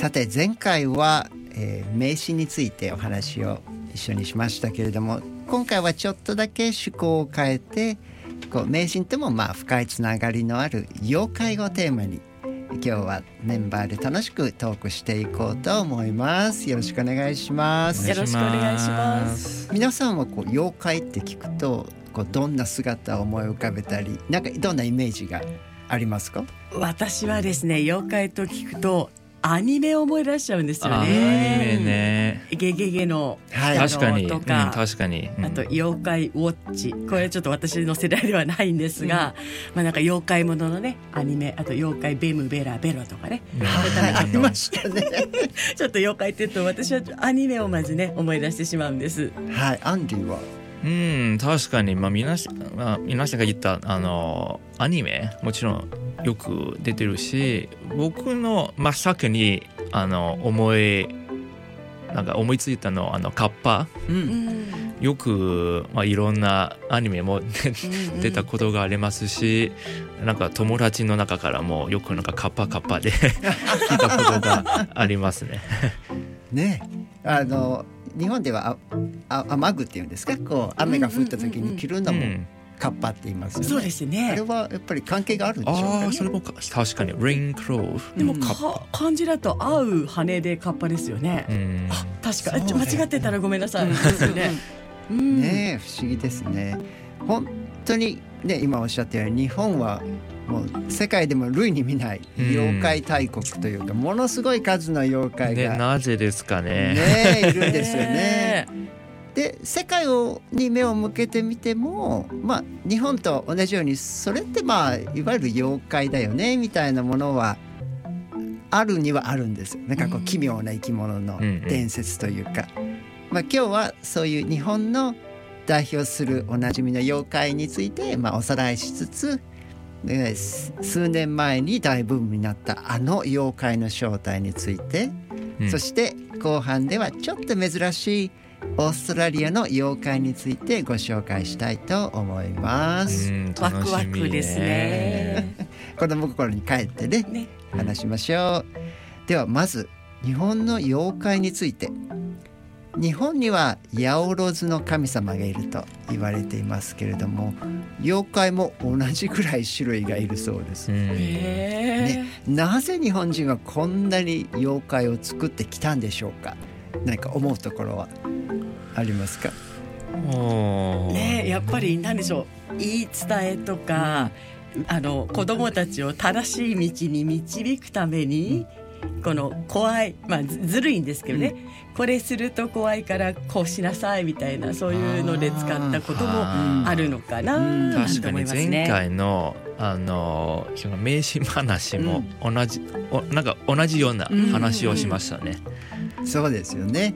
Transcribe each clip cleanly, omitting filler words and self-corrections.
さて前回は、迷信についてお話を一緒にしましたけれども、今回はちょっとだけ趣向を変えて、迷信とも深いつながりのある妖怪をテーマに今日はメンバーで楽しくトークしていこうと思います。よろしくお願いします。 よろしくお願いします。 皆さんは妖怪って聞くとどんな姿を思い浮かべたり、どんなイメージがありますか？ 私はですね、妖怪と聞くとアニメを思い出しちゃうんですよね。 アニメね。 ゲゲゲの確かにとか、 確かに、 あと妖怪ウォッチ、これちょっと私の世代ではないんですが、なんか妖怪もののねアニメ、あと妖怪ベムベラベロとかね、 ありましたねちょっと妖怪って言うと私はアニメをまずね思い出してしまうんです。 はい、アンディは確かに、皆さんが言ったアニメもちろんよく出てるし、僕の真っ先に思いついたのカッパ、よく、いろんなアニメも出たことがありますし、友達の中からもよくカッパで聞いたことがありますねね。日本では雨具っていうんですか、雨が降った時に着るのもカッパって言いますよね。 そうですね。 あれはやっぱり関係があるんでしょうかね。 それも確かにレインクローブでも漢字だと合う羽でカッパですよね。確か間違ってたらごめんなさいですよね。 ね、不思議ですね。本当にね、今おっしゃったように日本はもう世界でも類に見ない妖怪大国というか、ものすごい数の妖怪が、 なぜですかね、 いるんですよね。で、世界に目を向けてみても、日本と同じようにそれっていわゆる妖怪だよねみたいなものはあるにはあるんですよ。奇妙な生き物の伝説というか、今日はそういう日本の代表するおなじみの妖怪について、おさらいしつつ、数年前に大ブームになった妖怪の正体について、そして後半ではちょっと珍しいオーストラリアの妖怪についてご紹介したいと思います。 ワクワクですね子供心に帰ってね話しましょう。ではまず日本の妖怪について。日本には八百万の神様がいると言われていますけれども、妖怪も同じくらい種類がいるそうです、なぜ日本人はこんなに妖怪を作ってきたんでしょうか。何か思うところはありますか？ やっぱり何でしょう、言い伝えとか、子どもたちを正しい道に導くために、この怖い、ずるいんですけどね、これすると怖いからこうしなさいみたいな、そういうので使ったこともあるのかなと思いますね。 前回のその迷信話も同じような話をしましたね。 そうですよね。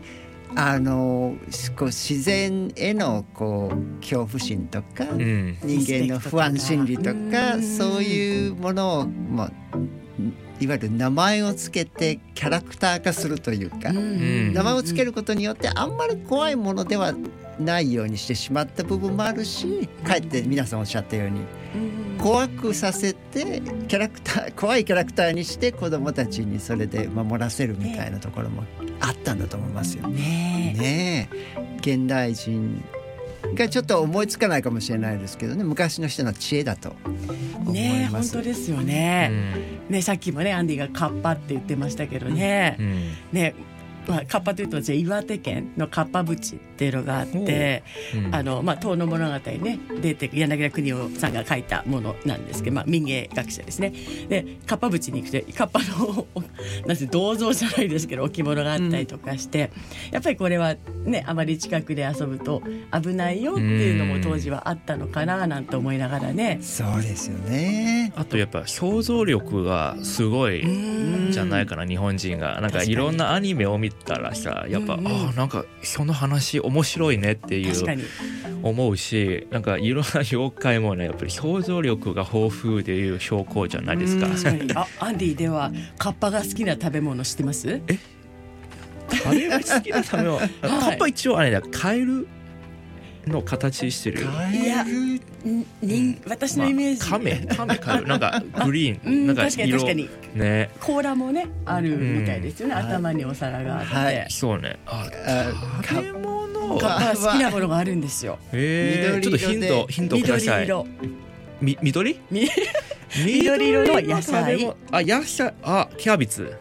自然への恐怖心とか、人間の不安心理とか、そういうものをいわゆる名前をつけてキャラクター化するというか、名前をつけることによってあんまり怖いものではないようにしてしまった部分もあるし、かえって皆さんおっしゃったように怖くさせて怖いキャラクターにして子どもたちにそれで守らせるみたいなところもあったんだと思いますよね。現代人がちょっと思いつかないかもしれないですけどね、昔の人の知恵だと思います。 本当ですよね。さっきもねアンディがカッパって言ってましたけどね、カッパというと岩手県のカッパ淵っていうのがあって、遠野物語ね出て柳田国男さんが書いたものなんですけど、民芸学者ですね。でカッパ淵に行くとカッパの銅像じゃないですけど置物があったりとかして、やっぱりこれはねあまり近くで遊ぶと危ないよっていうのも当時はあったのかななんて思いながらね。 そうですよね。 あとやっぱ想像力がすごいじゃないかな、日本人がいろんなアニメを見たらさ、やっぱその話面白いねっていう思うし、いろんな妖怪もねやっぱり想像力が豊富でいう証拠じゃないですか。 アンディではカッパが好きな食べ物知ってます？ カレーが好きな食べ物カッパ一応あれだ、カエルの形してる。 いや私のイメージ、 亀かなんかグリーン、なんか確かに色確かにね。 甲羅もねあるみたいですよね、頭にお皿があって、 はい、 そうね。食べ物好きなものがあるんですよ。 ちょっとヒントください。緑緑色の野菜。 野菜、キャベツ。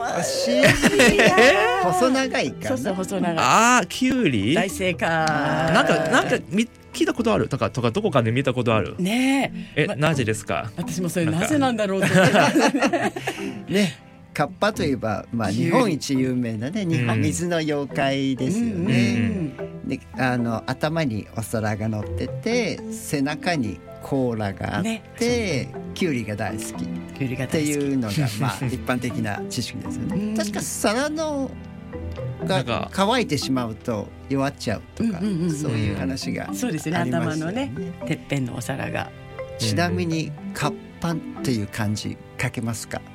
細長いかな。 そう細長い。 キュウリ。 大正解。 なんか聞いたことあるとかどこかで見たことある。 ねえ。 なぜですか。 私もそれなぜなんだろうと思ってね。カッパといえば、日本一有名なね、水の妖怪ですよね。で、頭にお皿が乗ってて、背中に甲羅があって、キュウリが大好きっていうのが、一般的な知識ですよね。確か皿のが乾いてしまうと弱っちゃうとか、そういう話がありますよね。 そうですね、頭のね、てっぺんのお皿が。 ちなみにカッパという漢字書けますか。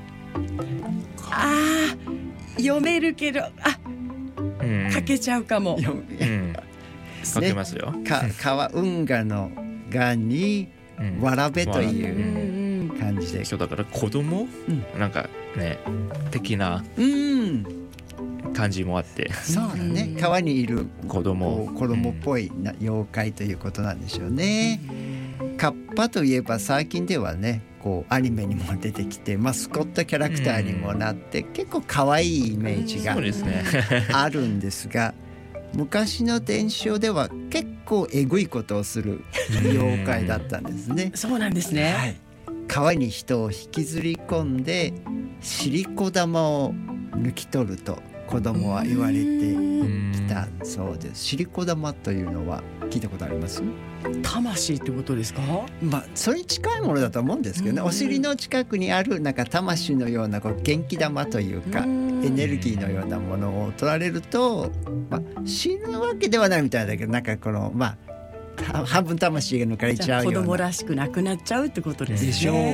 読めるけど書けちゃうかも。 書けますよ。 運河のがにわらべという感じで、 そうだから子供、なんかね的な感じもあって、 そうだね、川にいる子供っぽい妖怪ということなんでしょうね。カッパといえば最近ではね、アニメにも出てきてマスコットキャラクターにもなって、結構可愛いイメージがあるんですが、昔の伝承では結構えぐいことをする妖怪だったんですね。 そうなんですね。 はい、川に人を引きずり込んで尻子玉を抜き取ると子供は言われてきたそうです。尻子玉というのは聞いたことあります？ 魂ってことですか？ それに近いものだと思うんですけどね。お尻の近くにあるなんか魂のような元気玉というかエネルギーのようなものを取られると、死ぬわけではないみたいだけど、なんか半分魂が抜かれちゃうような、 子供らしくなくなっちゃうってことですね。 でしょうか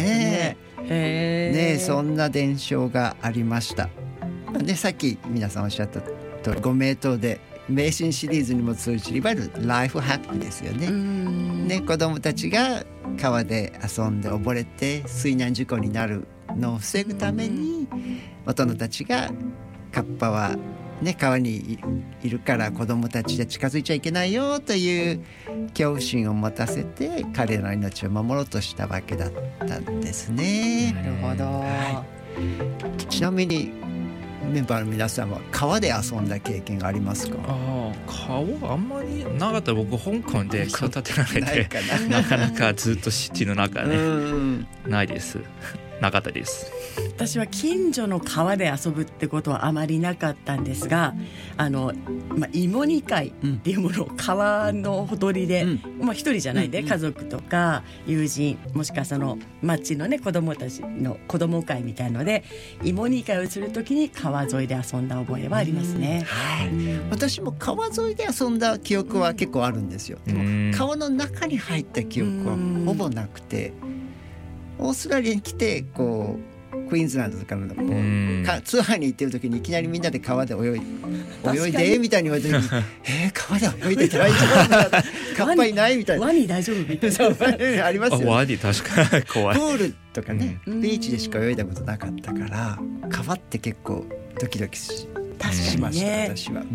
ね。そんな伝承がありました。で、さっき皆さんおっしゃったとおり、ご名答で迷信シリーズにも通じるいわゆるライフハックですよね。子供たちが川で遊んで溺れて水難事故になるのを防ぐために、大人たちがカッパは川にいるから子供たちで近づいちゃいけないよという恐怖心を持たせて彼らの命を守ろうとしたわけだったんですね。 なるほど。 ちなみにメンバーの皆さんは川で遊んだ経験がありますか？ 川あんまりなかった。僕香港で育てられてなかなかずっとシティの中ねないです。なかったです。 私は近所の川で遊ぶってことはあまりなかったんですが、芋煮会っていうものを川のほとりで、一人じゃないで、家族とか友人、もしくはその町のね子供たちの子供会みたいので芋煮会をするときに川沿いで遊んだ覚えはありますね。 私も川沿いで遊んだ記憶は結構あるんですよ。でも川の中に入った記憶はほぼなくて、オーストラリアに来てクイーンズランドとかのツアーに行ってる時にいきなりみんなで川で泳いでみたいに言われて川で泳いで大丈夫だカッパいないみたいな、 ワニ大丈夫みたいなありますよね。 ワニ確か怖い。 プールとかね、ビーチでしか泳いだことなかったから川って結構ドキドキしました、私は。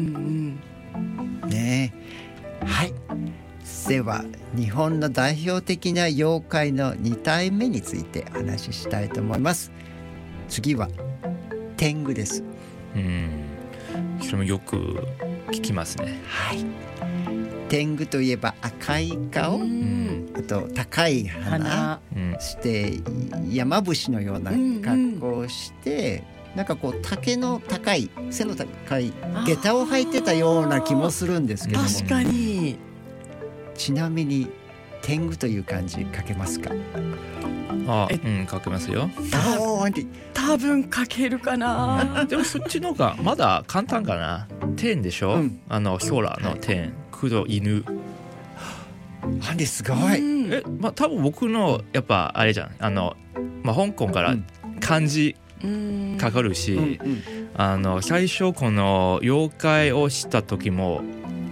はい。では日本の代表的な妖怪の2体目について話したいと思います。次は天狗です。 それもよく聞きますね。 天狗といえば赤い顔、あと高い鼻して山伏のような格好をして、なんか竹の高い背の高い下駄を履いてたような気もするんですけども、 確かに。 ちなみに天狗という漢字書けますか？ 書けますよ。 多分書けるかな。 でもそっちの方がまだ簡単かな。天でしょ、空の天、黒犬。 すごい。 多分僕のやっぱあれじゃん、香港から漢字かかるし、最初この妖怪を知った時も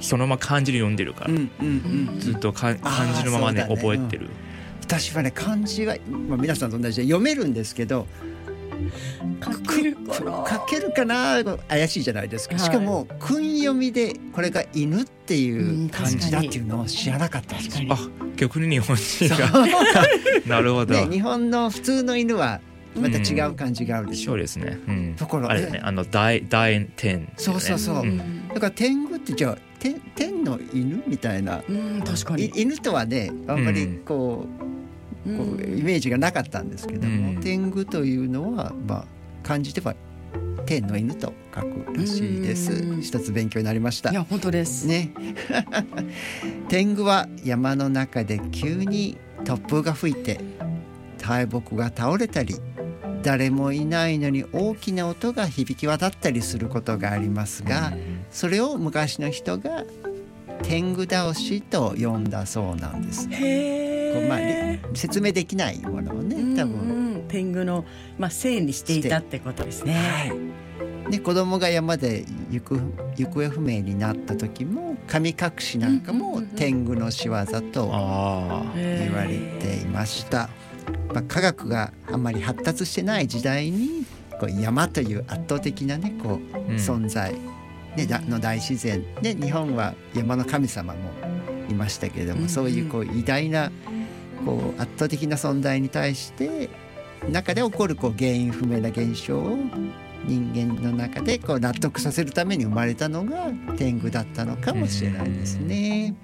そのまま漢字で読んでるから、ずっと漢字のままね覚えてる。 私はね漢字は、皆さんと同じで読めるんですけど書けるかな怪しいじゃないですか。しかも訓読みでこれが犬っていう漢字だっていうのを知らなかったんですよ。 あ、逆に日本人がなるほど、 ね、日本の普通の犬はまた違う漢字があるでしょ。 そうですね、 ところあれね、大天、 そう、だから天狗ってじゃあ天の犬みたいな、 確かに犬とはねあんまりこうイメージがなかったんですけども、天狗というのは、漢字では天の犬と書くらしいです。一つ勉強になりました。 いや本当ですね天狗は山の中で急に突風が吹いて大木が倒れたり誰もいないのに大きな音が響き渡ったりすることがありますが、それを昔の人が天狗倒しと呼んだそうなんです。説明できないものをね、多分天狗の、せいにしていたってことですね。 で子供が山で行方不明になった時も神隠しなんかも天狗の仕業と言われていました。科学があんまり発達してない時代にこう山という圧倒的な、ね、こう存在、の大自然で、日本は山の神様もいましたけれども、そういうこう偉大なこう圧倒的な存在に対して中で起こるこう原因不明な現象を人間の中でこう納得させるために生まれたのが天狗だったのかもしれないですね。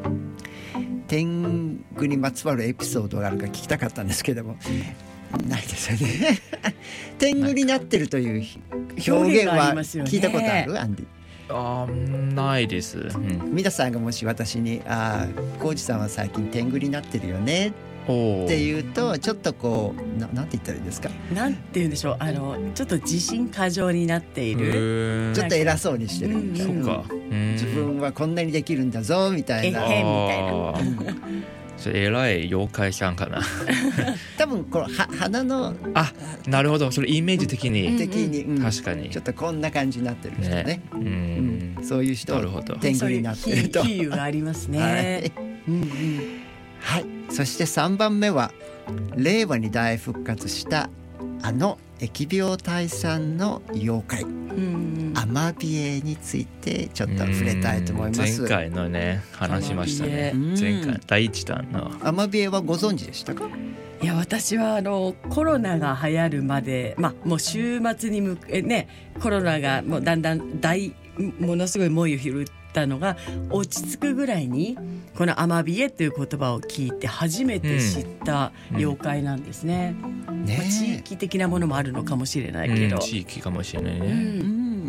天狗にまつわるエピソードがあるか聞きたかったんですけどもないですよね天狗になってるという表現は聞いたことある？アンディ。 ないです、 皆さんがもし私に浩二さんは最近天狗になってるよねっていうとちょっとこうなんて言ったらいいですか、 なんて言うんでしょう、ちょっと自信過剰になっている、 ちょっと偉そうにしてる、 そうか、 自分はこんなにできるんだぞみたいな、 みたいなそれ偉い妖怪さんかな多分この鼻のなるほど、それイメージ的に、確かにちょっとこんな感じになってる人ね、そういう人天狗になってると比喩がありますね。 はい、そして3番目は令和に大復活した疫病退散の妖怪、アマビエについてちょっと触れたいと思います。 前回のね話しましたね。前回第一弾のアマビエはご存知でしたか？ いや私はコロナが流行るまで、もう週末にコロナがもうだんだんものすごい猛威を振るったのが落ち着くぐらいにこのアマビエという言葉を聞いて初めて知った妖怪なんですね。地域的なものもあるのかもしれないけど、 地域かもしれないね。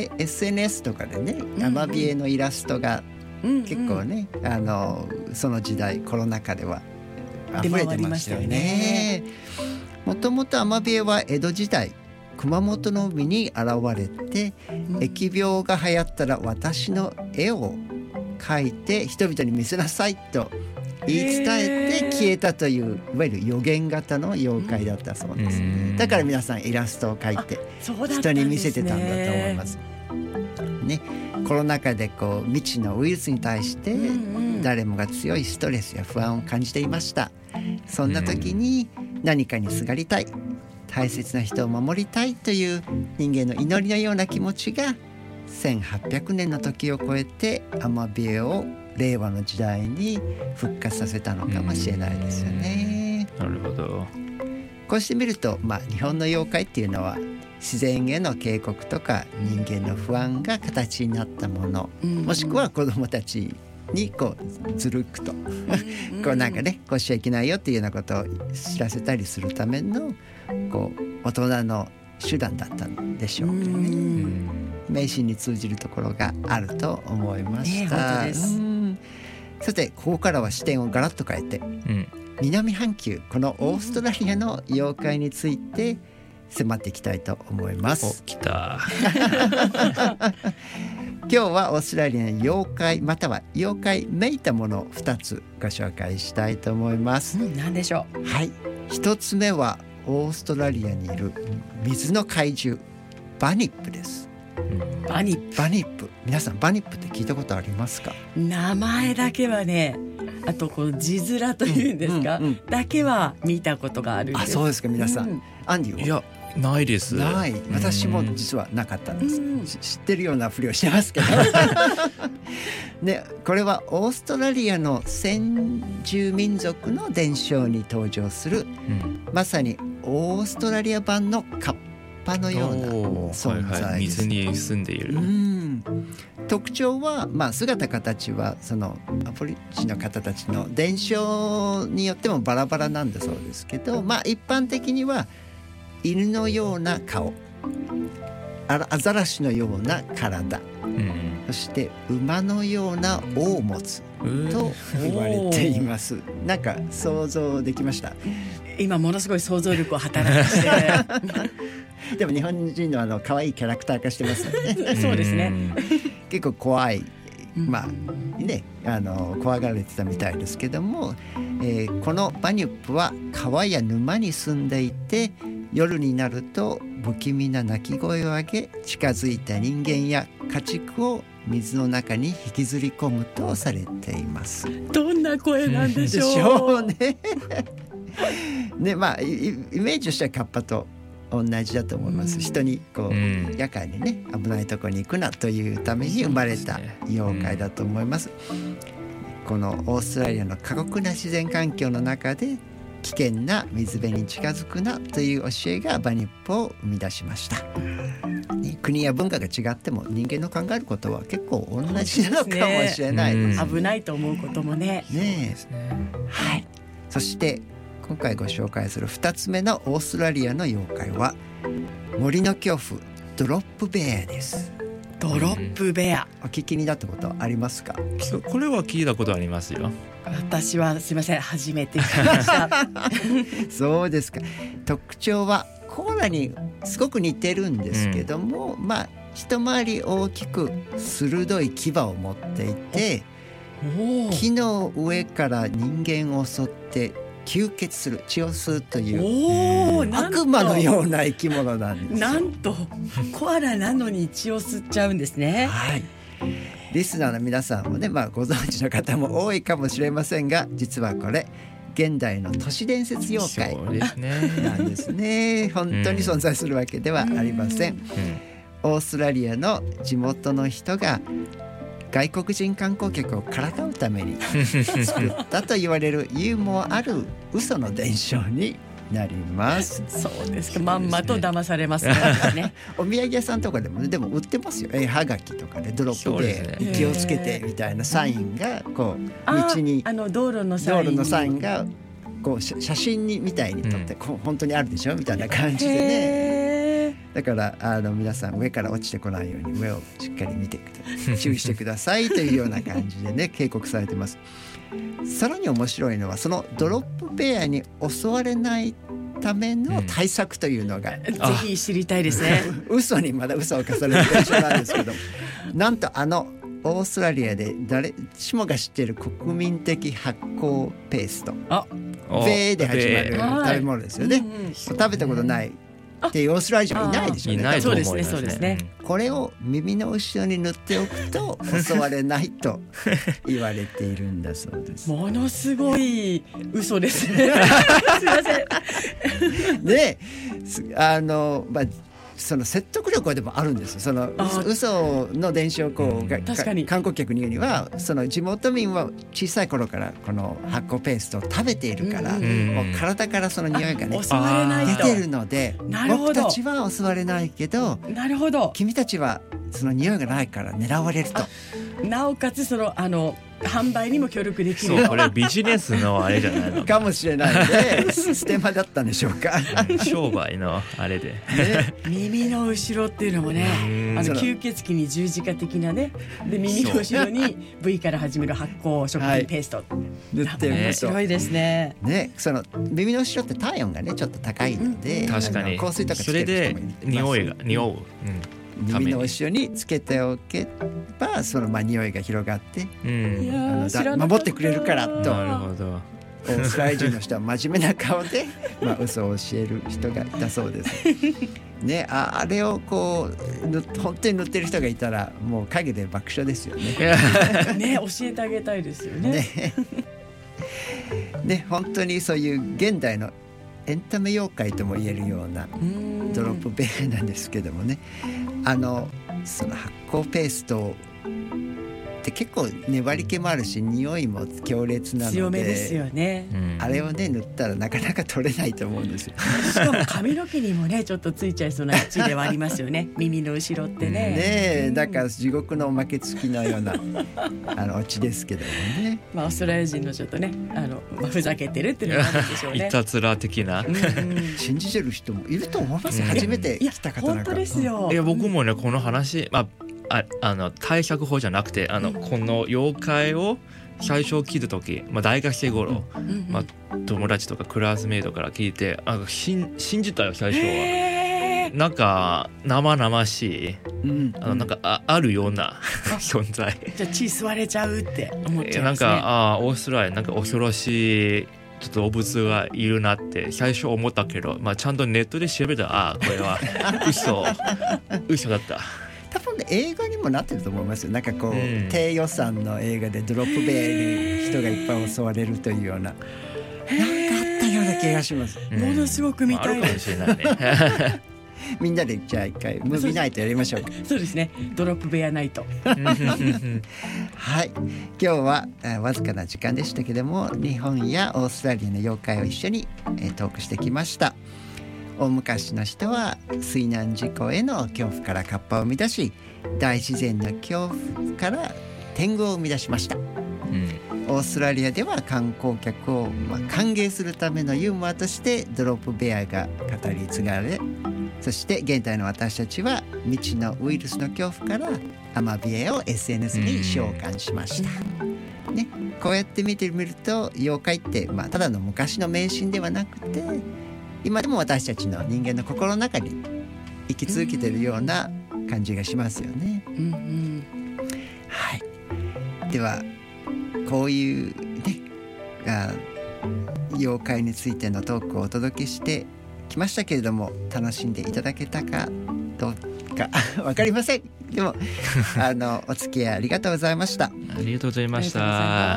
SNS とかでねアマビエのイラストが結構ね、その時代コロナ禍では溢れてましたよね。もともとアマビエは江戸時代熊本の海に現れて、疫病が流行ったら私の絵を描いて人々に見せなさいと言い伝えて消えたといういわゆる予言型の妖怪だったそうですね。だから皆さんイラストを描いて人に見せてたんだと思いますね。コロナ禍でこう未知のウイルスに対して誰もが強いストレスや不安を感じていました。そんな時に何かにすがりたい、大切な人を守りたいという人間の祈りのような気持ちが1800年の時を超えてアマビエを令和の時代に復活させたのかもしれないですよね。 なるほど。 こうしてみると、日本の妖怪っていうのは自然への警告とか人間の不安が形になったもの、もしくは子どもたちにこうずるくとこうなんかねこうしちゃいけないよっていうようなことを知らせたりするためのこう大人の手段だったんでしょうけどね。迷信に通じるところがあると思いました。 本当です。 さてここからは視点をガラッと変えて、南半球このオーストラリアの妖怪について迫っていきたいと思います。 来た今日はオーストラリアの妖怪または妖怪めいたものを2つご紹介したいと思います。 何でしょう？ はい、1つ目はオーストラリアにいる水の怪獣バニップです。 バニップ。 バニップ、皆さんバニップって聞いたことありますか？ 名前だけはね、あとこう字面というんですか、だけは見たことがあるんです。 あ、そうですか。皆さん、アンディは？ いや、ないです。 ない。私も実はなかったんです。知ってるようなふりをしてますけどね、これはオーストラリアの先住民族の伝承に登場する、まさにオーストラリア版のカッパのような存在です。 水に住んでいる。 特徴は、姿形はそのアボリジニの方たちの伝承によってもバラバラなんだそうですけど、一般的には犬のような顔、アザラシのような体、そして馬のような尾を持つと言われています。なんか想像できました？ 今ものすごい想像力を働かせてでも日本人の可愛いキャラクター化してますよねそうですね結構怖い、怖がられてたみたいですけども、このバニュップは川や沼に住んでいて、夜になると不気味な鳴き声を上げ、近づいた人間や家畜を水の中に引きずり込むとされています。 どんな声なんでしょう？ でしょうねね、イメージとしてはカッパと同じだと思います。人にこう、夜間にね、危ないところに行くなというために生まれた妖怪だと思います。このオーストラリアの過酷な自然環境の中で危険な水辺に近づくなという教えがバニップを生み出しました。国や文化が違っても人間の考えることは結構同じなのかもしれないですね。 危ないと思うこともね。 はい。そして今回ご紹介する2つ目のオーストラリアの妖怪は森の恐怖、ドロップベアです。 ドロップベア、 お聞きになったことありますか？ これは聞いたことありますよ。 私はすいません、初めて聞きましたそうですか。特徴はコアラにすごく似てるんですけども、一回り大きく鋭い牙を持っていて、木の上から人間を襲って吸血する、血を吸うという悪魔のような生き物なんです。 なんとコアラなのに血を吸っちゃうんですね。 はい。リスナーの皆さんもね、ご存知の方も多いかもしれませんが、実はこれ現代の都市伝説妖怪なんですね。本当に存在するわけではありません。オーストラリアの地元の人が外国人観光客をからかうために作ったと言われるユーモアある嘘の伝承になります。 そうですか。まんまと騙されますねお土産屋さんとかでもね、でも売ってますよ。はがきとかでドロップで気をつけてみたいなサインがこう道に、 道路のサインがこう写真にみたいに撮って、こう本当にあるでしょみたいな感じでね。だから皆さん上から落ちてこないように上をしっかり見て注意してくださいというような感じでね警告されてます。さらに面白いのはそのドロップベアに襲われないための対策というのが、 ぜひ知りたいですね嘘にまだ嘘を重ねる現象なんですけどなんとオーストラリアで誰しもが知っている国民的発酵ペースト、ベーで始まる食べ物ですよね。食べたことないっていうオーストラリア人いないでしょうね。 いないと思いますね。 そうですね。 これを耳の後ろに塗っておくと襲われないと言われているんだそうです。 ものすごい嘘ですねすいませんでその説得力はでもあるんですよ。その嘘の伝承が観光客に言うには、その地元民は小さい頃からこの発酵ペーストを食べているから、もう体からその匂いがね襲われない出てるので、僕たちは襲われないけど、 なるほど、 君たちはその匂いがないから狙われると。 なおかつその販売にも協力できる。 そう、これビジネスのあれじゃないのかもしれないのでステマだったんでしょうか商売のあれで、 耳の後ろっていうのもね、吸血鬼に十字架的なね、で耳の後ろに V から始める発酵食品ペースト、 塗ってみると面白いですね。 その耳の後ろって体温がねちょっと高いので、 確かに香水とかつそれける人もでいます匂う、 耳の後ろにつけておけばその匂いが広がって、 いや知らなかった。 守ってくれるからとなるほど。 オーストラリア人の人は真面目な顔で嘘を教える人がいたそうですね。あれをこう本当に塗ってる人がいたらもう陰で爆笑ですよねね、教えてあげたいですよね。 ね、本当にそういう現代のエンタメ妖怪とも言えるようなドロップベアなんですけどもね、その発酵ペーストって結構粘り気もあるし匂いも強烈なので強めですよね、 あれをね塗ったらなかなか取れないと思うんですよしかも髪の毛にもねちょっとついちゃいそうな位置ではありますよね耳の後ろってね。 ねえ、だから地獄のおまけ付きのようなオチですけどもね。 オーストラリア人のちょっとねふざけてるっていうのがあるんでしょうね。 いたずら的な信じてる人もいると思いますよ、初めて来た方なんか。 本当ですよ。 いや僕もねこの話、対策法じゃなくてこの妖怪を最初聞いた時、大学生頃、友達とかクラスメイトから聞いて信じたよ最初は。なんか生々しい、なんかあるような存在。 じゃあ血吸われちゃうって思っちゃいなんますね。 かオーストラリアなんか恐ろしいちょっと動物がいるなって最初思ったけど、ちゃんとネットで調べたらこれは嘘だった。 多分ね映画にもなってると思いますよ。なんかこう、低予算の映画でドロップベアに人がいっぱい襲われるというような、なんかあったような気がします。 ものすごく見たいあるかもしれないねみんなでじゃあ一回ムービーナイトやりましょうか。 そうですね、ドロップベアナイトはい、今日はわずかな時間でしたけども日本やオーストラリアの妖怪を一緒にトークしてきました。大昔の人は水難事故への恐怖からカッパを生み出し、大自然の恐怖から天狗を生み出しました。オーストラリアでは観光客を歓迎するためのユーモアとしてドロップベアが語り継がれ、そして現代の私たちは未知のウイルスの恐怖からアマビエを SNS に召喚しました、ね、こうやって見てみると妖怪って、ただの昔の迷信ではなくて今でも私たちの人間の心の中に生き続けているような感じがしますよね、はい、ではこういうね妖怪についてのトークをお届けしてきましたけれども、楽しんでいただけたかどうか分かりません。でもお付き合いありがとうございました。 ありがとうございました。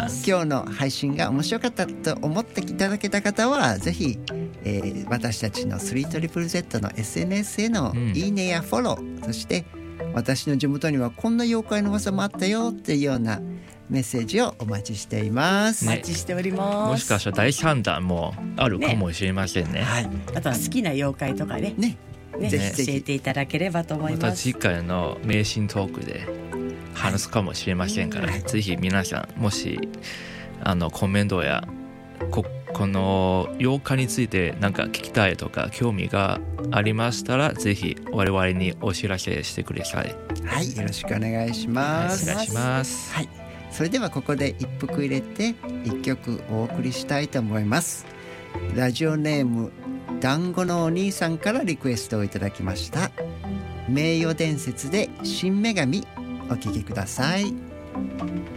今日の配信が面白かったと思っていただけた方はぜひ、私たちの 3ZZZ の SNS へのいいねやフォロー、そして私の地元にはこんな妖怪の噂もあったよっていうようなメッセージをお待ちしています、 お待ちしております。 もしかしたら第3弾もあるかもしれませんね。 はい、 あとは好きな妖怪とかね、 ぜひ教えていただければと思います。 また次回の迷信トークで話すかもしれませんから、ぜひ皆さんもしコメントやこの妖怪について何か聞きたいとか興味がありましたらぜひ我々にお知らせしてください。 はい、よろしくお願いします。 お願いします。 はい、それではここで一服入れて一曲お送りしたいと思います。ラジオネーム団子のお兄さんからリクエストをいただきました名誉伝説で新女神お聴きください。